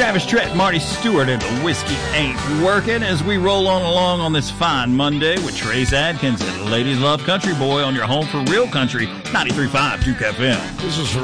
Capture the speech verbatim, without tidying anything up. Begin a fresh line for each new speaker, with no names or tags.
Travis Tritt, Marty Stewart, and the Whiskey Ain't Working as we roll on along on this fine Monday with Trace Adkins and Ladies Love Country Boy on your home for real country, ninety-three point five Duke F M.
This is